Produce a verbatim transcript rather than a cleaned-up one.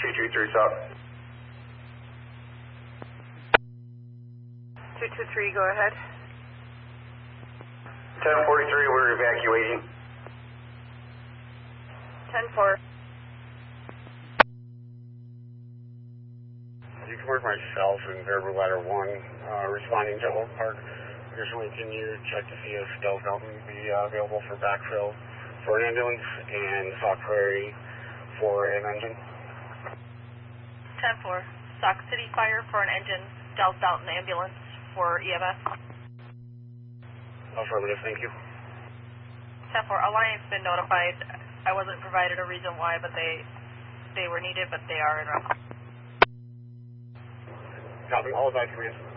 two two three South. two two three, go ahead. ten forty-three, we're evacuating. ten four. You can work myself in variable ladder one, uh, responding to Oak Park. Additionally, can you check to see if Del Felton be uh, available for backfill for an ambulance and Sauk Prairie for an engine? ten four. Sauk City Fire for an engine, Del Felton ambulance for E M S. Affirmative, thank you. ten four. Alliance been notified. I wasn't provided a reason why, but they they were needed, but they are in route. Copy, all of that command.